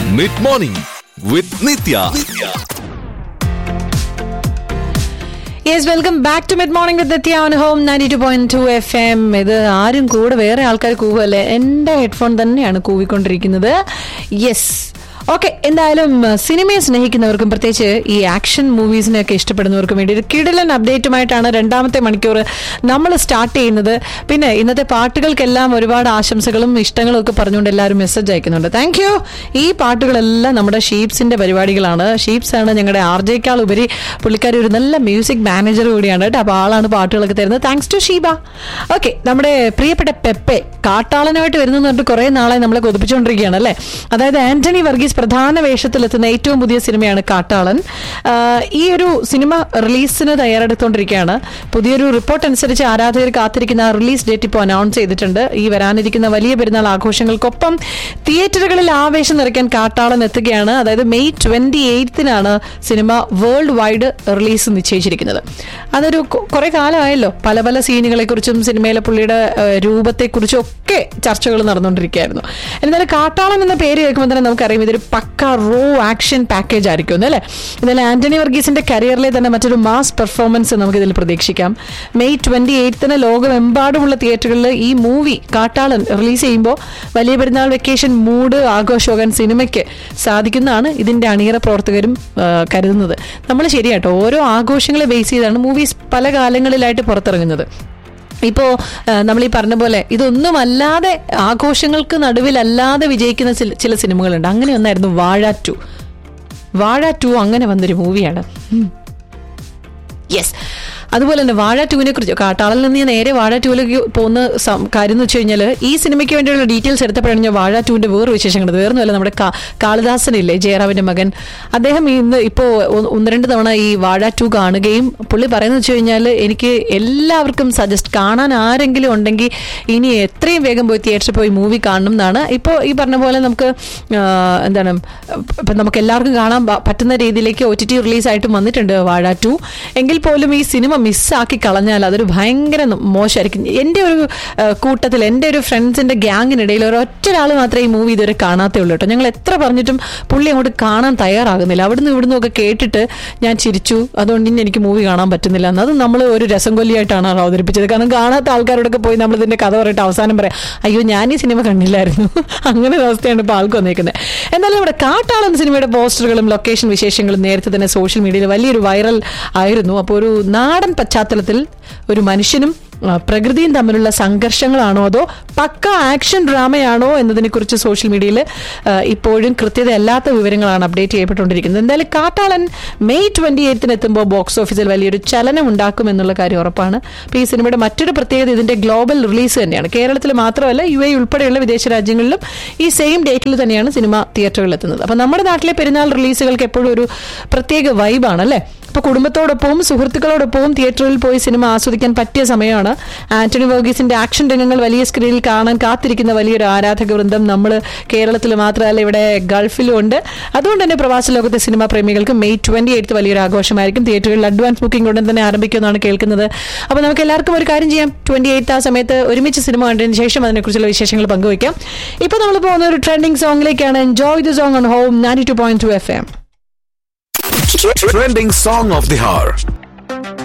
Mid morning with Nithya. Yes, welcome back to mid morning with Nithya on home 92.2 FM. ഇത് ആരും കൂടെ വേറെ ആൾക്കാർ കൂവല്ലേ, എൻ്റെ ഹെഡ്ഫോൺ തന്നെയാണ് കൂവിക്കൊണ്ടിരിക്കുന്നത്. Yes, okay. എന്തായാലും സിനിമയെ സ്നേഹിക്കുന്നവർക്കും പ്രത്യേകിച്ച് ഈ ആക്ഷൻ മൂവീസിനെയൊക്കെ ഇഷ്ടപ്പെടുന്നവർക്കും വേണ്ടി ഒരു കിടിലൻ അപ്ഡേറ്റുമായിട്ടാണ് രണ്ടാമത്തെ മണിക്കൂർ നമ്മൾ സ്റ്റാർട്ട് ചെയ്യുന്നത്. പിന്നെ ഇന്നത്തെ പാട്ടുകൾക്കെല്ലാം ഒരുപാട് ആശംസകളും ഇഷ്ടങ്ങളും ഒക്കെ പറഞ്ഞുകൊണ്ട് എല്ലാവരും മെസ്സേജ് അയക്കുന്നുണ്ട്. Thank you. ഈ പാട്ടുകളെല്ലാം നമ്മുടെ ഷീപ്സിന്റെ പരിപാടികളാണ്. ഷീപ്സ് ആണ് ഞങ്ങളുടെ ആർജേക്കാൾ ഉപരി പുള്ളിക്കാരി ഒരു നല്ല മ്യൂസിക് മാനേജർ കൂടിയാണ് കേട്ടോ. അപ്പോൾ ആളാണ് പാട്ടുകളൊക്കെ തരുന്നത്. Thanks to Sheeba. ഓക്കെ, നമ്മുടെ പ്രിയപ്പെട്ട പെപ്പെ കാട്ടാളനായിട്ട് വരുന്നതെന്ന് പറഞ്ഞിട്ട് കുറേ നാളെ നമ്മളെ കൊതിപ്പിച്ചുകൊണ്ടിരിക്കുകയാണ് അല്ലേ. അതായത് ആന്റണി വർഗീസ് പ്രധാന വേഷത്തിലെത്തുന്ന ഏറ്റവും പുതിയ സിനിമയാണ് കാട്ടാളൻ. ഈ ഒരു സിനിമ റിലീസിന് തയ്യാറെടുത്തുകൊണ്ടിരിക്കുകയാണ്. പുതിയൊരു റിപ്പോർട്ട് അനുസരിച്ച് ആരാധകർ കാത്തിരിക്കുന്ന റിലീസ് ഡേറ്റ് ഇപ്പോൾ അനൗൺസ് ചെയ്തിട്ടുണ്ട്. ഈ വരാനിരിക്കുന്ന വലിയ പെരുന്നാൾ ആഘോഷങ്ങൾക്കൊപ്പം തിയേറ്ററുകളിൽ ആവേശം നിറയ്ക്കാൻ കാട്ടാളൻ എത്തുകയാണ്. അതായത് May 28-നാണ് cinema world wide release നിശ്ചയിച്ചിരിക്കുന്നത്. അതൊരു കുറെ കാലമായല്ലോ. പല പല സീനുകളെ കുറിച്ചും സിനിമയിലെ പുള്ളിയുടെ രൂപത്തെക്കുറിച്ചും ഒക്കെ ചർച്ചകൾ നടന്നുകൊണ്ടിരിക്കുകയായിരുന്നു. എന്നാലും കാട്ടാളൻ എന്ന പേര് കേൾക്കുമ്പോൾ തന്നെ നമുക്കറിയാം ഇതൊരു പക്ക റോ ആക്ഷൻ പാക്കേജ് ആയിരിക്കും അല്ലേ. എന്നാലും ആന്റണി വർഗീസിന്റെ കരിയറിലെ തന്നെ മറ്റൊരു മാസ് പെർഫോമൻസ് നമുക്കിതിൽ പ്രതീക്ഷിക്കാം. മെയ് 28-ന് ലോകമെമ്പാടുമുള്ള തിയേറ്ററുകളിൽ ഈ മൂവി കാട്ടാളൻ റിലീസ് ചെയ്യുമ്പോൾ വലിയ പെരുന്നാൾ വെക്കേഷൻ മൂഡ് ആഘോഷമാകാൻ സിനിമയ്ക്ക് സാധിക്കുന്നതാണ് ഇതിന്റെ അണിയറ പ്രവർത്തകരും കരുതുന്നത്. നമ്മൾ ശരിയാട്ടോ, ഓരോ ആഘോഷങ്ങളെ ബേസ് ചെയ്താണ് മൂവീസ് പല കാലങ്ങളിലായിട്ട് പുറത്തിറങ്ങുന്നത്. ഇപ്പോൾ നമ്മൾ ഈ പറഞ്ഞ പോലെ ഇതൊന്നുമല്ലാതെ ആഘോഷങ്ങൾക്ക് നടുവിലല്ലാതെ വിജയിക്കുന്ന ചില സിനിമകളുണ്ട്. അങ്ങനെ ഒന്നായിരുന്നു വാഴ 2 അങ്ങനെ വന്നൊരു മൂവിയാണ്. യെസ്, അതുപോലെ തന്നെ വാഴ 2-നെ കുറിച്ച് കാട്ടാളനിൽ നിന്ന് നേരെ വാഴ 2-ലേക്ക് പോകുന്ന കാര്യം എന്ന് വെച്ച് കഴിഞ്ഞാൽ ഈ സിനിമയ്ക്ക് വേണ്ടിയുള്ള ഡീറ്റെയിൽസ് എടുത്തപ്പോഴാണ് ഞാൻ വാഴ 2-ന്റെ വേറെ വിശേഷം കണ്ടത്. വേറൊന്നുമല്ല, നമ്മുടെ കാളിദാസനില്ലേ, ജയറാമിന്റെ മകൻ, അദ്ദേഹം ഇന്ന് ഇപ്പോൾ 1-2 തവണ ഈ വാഴ 2 കാണുകയും പുള്ളി പറയുന്നത് വെച്ച് കഴിഞ്ഞാൽ എനിക്ക് എല്ലാവർക്കും സജസ്റ്റ് കാണാൻ ആരെങ്കിലും ഉണ്ടെങ്കിൽ ഇനി എത്രയും വേഗം പോയി തിയേറ്ററിൽ പോയി മൂവി കാണണം എന്നാണ്. ഇപ്പോൾ ഈ പറഞ്ഞ പോലെ നമുക്ക് എന്താണ് ഇപ്പം നമുക്ക് എല്ലാവർക്കും കാണാൻ പറ്റുന്ന രീതിയിലേക്ക് OTT റിലീസായിട്ടും വന്നിട്ടുണ്ട് വാഴ 2. എങ്കിൽ പോലും ഈ സിനിമ മിസ്സാക്കി കളഞ്ഞാൽ അതൊരു ഭയങ്കര മോശമായിരിക്കും. എൻ്റെ ഒരു കൂട്ടത്തിൽ എൻ്റെ ഒരു ഫ്രണ്ട്സിന്റെ ഗ്യാങ്ങിനിടയിൽ ഒരൊറ്റൊരാൾ മാത്രമേ ഈ മൂവി ഇതുവരെ കാണാത്തേ ഉള്ളൂ കേട്ടോ. ഞങ്ങൾ എത്ര പറഞ്ഞിട്ടും പുള്ളി അങ്ങോട്ട് കാണാൻ തയ്യാറാകുന്നില്ല. അവിടുന്ന് ഇവിടുന്ന് ഒക്കെ കേട്ടിട്ട് ഞാൻ ചിരിച്ചു, അതുകൊണ്ട് ഇനി എനിക്ക് മൂവി കാണാൻ പറ്റുന്നില്ല എന്ന്. അത് നമ്മൾ ഒരു രസം കൊല്ലിയായിട്ടാണ് അവതരിപ്പിച്ചത്. കാരണം കാണാത്ത ആൾക്കാരോടൊക്കെ പോയി നമ്മൾ ഇതിന്റെ കഥ പറഞ്ഞിട്ട് അവസാനം പറയാം, അയ്യോ ഞാൻ ഈ സിനിമ കണ്ടില്ലായിരുന്നു. അങ്ങനെ ഒരു അവസ്ഥയാണ് ഇപ്പോൾ ആൾക്ക് വന്നേക്കുന്നത്. എന്നാലും ഇവിടെ കാട്ടാളൻ സിനിമയുടെ പോസ്റ്ററുകളും ലൊക്കേഷൻ വിശേഷങ്ങളും നേരത്തെ തന്നെ സോഷ്യൽ മീഡിയയിൽ വലിയൊരു വൈറൽ ആയിരുന്നു. അപ്പോൾ ഒരു നാടൻ പശ്ചാത്തലത്തിൽ ഒരു മനുഷ്യനും പ്രകൃതിയും തമ്മിലുള്ള സംഘർഷങ്ങളാണോ അതോ പക്ക ആക്ഷൻ ഡ്രാമയാണോ എന്നതിനെ കുറിച്ച് സോഷ്യൽ മീഡിയയിൽ ഇപ്പോഴും കൃത്യതയല്ലാത്ത വിവരങ്ങളാണ് അപ്ഡേറ്റ് ചെയ്യപ്പെട്ടുകൊണ്ടിരിക്കുന്നത്. എന്തായാലും കാട്ടാളൻ മെയ് 28-ന് എത്തുമ്പോൾ ബോക്സ് ഓഫീസിൽ വലിയൊരു ചലനം ഉണ്ടാക്കും എന്നുള്ള കാര്യം ഉറപ്പാണ്. അപ്പോൾ ഈ സിനിമയുടെ മറ്റൊരു പ്രത്യേകത ഇതിന്റെ ഗ്ലോബൽ റിലീസ് തന്നെയാണ്. കേരളത്തിൽ മാത്രമല്ല UAE ഉൾപ്പെടെയുള്ള വിദേശ രാജ്യങ്ങളിലും ഈ സെയിം ഡേറ്റിൽ തന്നെയാണ് സിനിമ തിയേറ്ററുകളിൽ എത്തുന്നത്. അപ്പോൾ നമ്മുടെ നാട്ടിലെ പെരുന്നാൾ റിലീസുകൾക്ക് എപ്പോഴും ഒരു പ്രത്യേക വൈബാണ് അല്ലേ. ഇപ്പോൾ കുടുംബത്തോടൊപ്പവും സുഹൃത്തുക്കളോടൊപ്പവും തിയേറ്ററിൽ പോയി സിനിമ ആസ്വദിക്കാൻ പറ്റിയ സമയമാണ്. ആന്റണി വർഗീസിന്റെ ആക്ഷൻ രംഗങ്ങൾ വലിയ സ്ക്രീനിൽ കാണാൻ കാത്തിരിക്കുന്ന വലിയൊരു ആരാധക വൃന്ദം നമ്മൾ കേരളത്തിൽ മാത്രമല്ല ഇവിടെ ഗൾഫിലും ഉണ്ട്. അതുകൊണ്ട് തന്നെ പ്രവാസ ലോകത്തെ സിനിമാ പ്രേമികൾക്ക് മെയ് 28 വലിയൊരു ആഘോഷമായിരിക്കും. തിയേറ്ററുകളിൽ അഡ്വാൻസ് ബുക്കിംഗ് ഉടൻ തന്നെ ആരംഭിക്കുമെന്നാണ് കേൾക്കുന്നത്. അപ്പോൾ നമുക്ക് എല്ലാവർക്കും ഒരു കാര്യം ചെയ്യാം, 28 ആ സമയത്ത് ഒരുമിച്ച് സിനിമ കണ്ടതിന് ശേഷം അതിനെക്കുറിച്ചുള്ള വിശേഷങ്ങൾ പങ്കുവയ്ക്കാം. ഇപ്പോൾ നമ്മൾ പോകുന്ന ഒരു trending സോങ്ങിലേക്കാണ്. Enjoy the song on home 92.2 FM. Trending song of the hour.